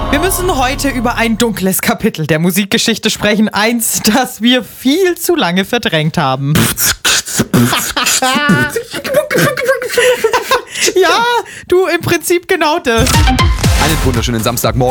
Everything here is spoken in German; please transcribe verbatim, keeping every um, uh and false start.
Wir müssen heute über ein dunkles Kapitel der Musikgeschichte sprechen. Eins, das wir viel zu lange verdrängt haben. Ja, du im Prinzip genau das. Einen wunderschönen Samstagmorgen.